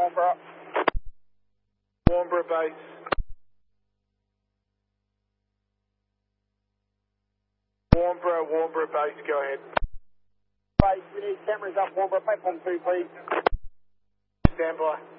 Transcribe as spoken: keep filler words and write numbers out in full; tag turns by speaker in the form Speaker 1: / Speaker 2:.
Speaker 1: Warnbro.
Speaker 2: Warnbro base. Warnbro, Warnbro base, go ahead.
Speaker 1: Base, we need cameras up, Warnbro, platform two, please.
Speaker 2: Stand by.